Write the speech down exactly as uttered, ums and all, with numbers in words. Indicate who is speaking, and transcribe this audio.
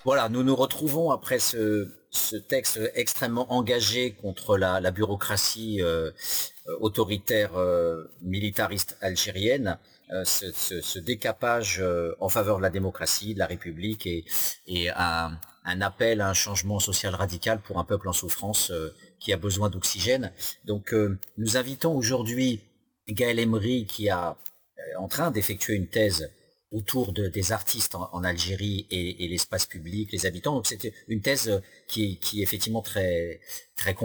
Speaker 1: Voilà, nous nous retrouvons après ce, ce texte extrêmement engagé contre la, la bureaucratie euh, autoritaire euh, militariste algérienne, euh, ce, ce, ce décapage euh, en faveur de la démocratie, de la République et, et un, un appel à un changement social radical pour un peuple en souffrance euh, qui a besoin d'oxygène. Donc euh, nous invitons aujourd'hui Gaël Emery qui a euh, en train d'effectuer une thèse autour de, des artistes en, en Algérie et, et l'espace public, les habitants. Donc c'était une thèse qui, qui est effectivement très très